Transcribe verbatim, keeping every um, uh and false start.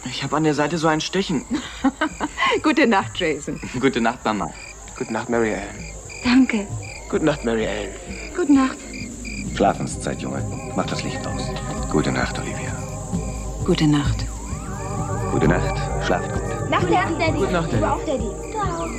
Ich habe an der Seite so ein Stechen. Gute Nacht, Jason. Gute Nacht, Mama. Gute Nacht, Mary Ellen. Danke. Gute Nacht, Mary Ellen. Gute Nacht. Schlafenszeit, Junge. Mach das Licht aus. Gute Nacht, Olivia. Gute Nacht. Gute Nacht. Schlaft gut. Nacht, Daddy. Gute Nacht, Daddy. Du auch, Daddy. Du auch.